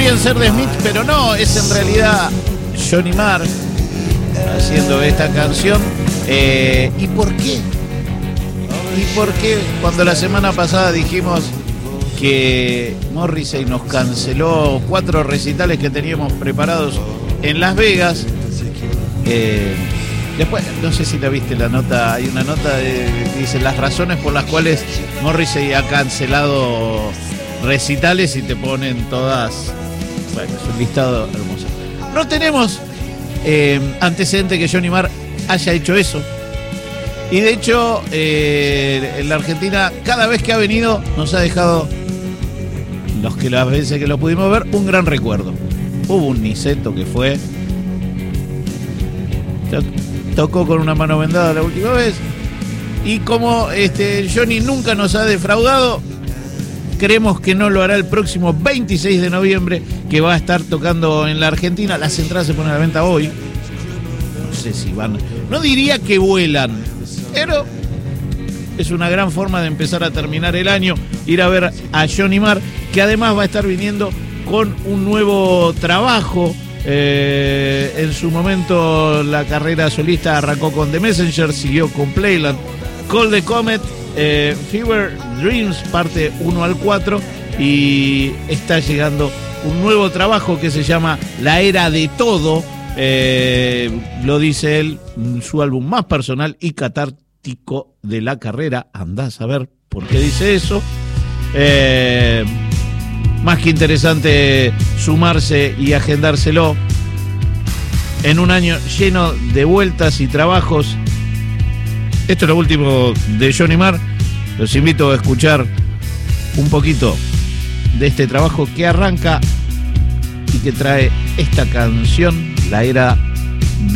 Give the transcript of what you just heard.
podrían ser de Smith, pero no, es en realidad Johnny Marr haciendo esta canción. ¿Y por qué? ¿Y por qué cuando la semana pasada dijimos que Morrissey nos canceló 4 recitales que teníamos preparados en Las Vegas? Después, no sé si la viste la nota, hay una nota que dice las razones por las cuales Morrissey ha cancelado recitales y te ponen todas, bueno, es un listado hermoso. No tenemos antecedente que Johnny Marr haya hecho eso. Y de hecho, en la Argentina, cada vez que ha venido, nos ha dejado, las veces que lo pudimos ver, un gran recuerdo. Hubo un Niceto que fue, tocó con una mano vendada la última vez. Y como Johnny nunca nos ha defraudado, creemos que no lo hará el próximo 26 de noviembre, que va a estar tocando en la Argentina. Las entradas se ponen a la venta hoy. No sé si van, no diría que vuelan, pero es una gran forma de empezar a terminar el año, ir a ver a Johnny Marr, que además va a estar viniendo con un nuevo trabajo. En su momento la carrera solista arrancó con The Messenger, siguió con Playland, Call the Comet, Fever Dreams parte 1 al 4, y está llegando un nuevo trabajo que se llama La Era de Todo. Lo dice él, su álbum más personal y catártico de la carrera. Andá a saber por qué dice eso. Más que interesante sumarse y agendárselo en un año lleno de vueltas y trabajos. Esto es lo último de Johnny Marr. Los invito a escuchar un poquito de este trabajo que arranca y que trae esta canción, La Era